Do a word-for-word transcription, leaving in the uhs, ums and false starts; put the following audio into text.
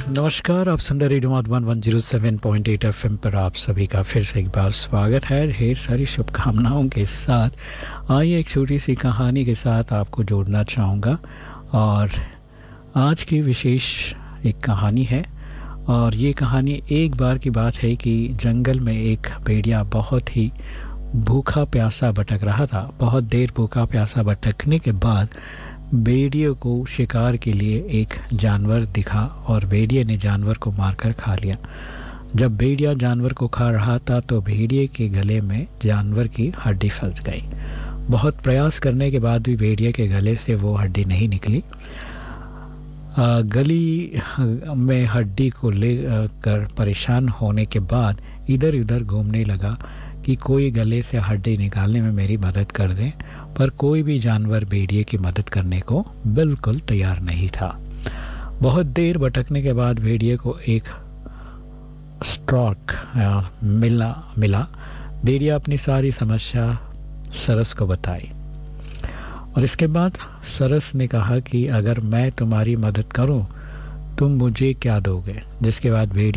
नमस्कार, आप सुन रहे radio Madhuban one zero seven point eight FM पर आप सभी का फिर से एक बार स्वागत है। ढेर सारी शुभकामनाओं के साथ आइए एक छोटी सी कहानी के साथ आपको जोड़ना चाहूँगा। और आज की विशेष एक कहानी है, और ये कहानी एक बार की बात है कि जंगल में एक भेड़िया बहुत ही भूखा प्यासा भटक रहा था। बहुत देर भूखा प्यासा भटकने के बाद भेड़िए को शिकार के लिए एक जानवर दिखा और भेड़िए ने जानवर को मारकर खा लिया। जब भेड़िया जानवर को खा रहा था तो भेड़िए के गले में जानवर की हड्डी फंस गई। बहुत प्रयास करने के बाद भी भेड़िए के गले से वो हड्डी नहीं निकली। आ, गली में हड्डी को ले कर परेशान होने के बाद इधर उधर घूमने लगा कि कोई गले से हड्डी निकालने में मेरी मदद कर दे, पर कोई भी जानवर भेड़िए की मदद करने को बिल्कुल तैयार नहीं था। बहुत देर भटकने के बाद भेड़िए को एक स्ट्रोक मिला मिला भेड़िया अपनी सारी समस्या सरस को बताई, और इसके बाद सरस ने कहा कि अगर मैं तुम्हारी मदद करूं, तुम मुझे क्या दोगे। जिसके बाद भेड़िया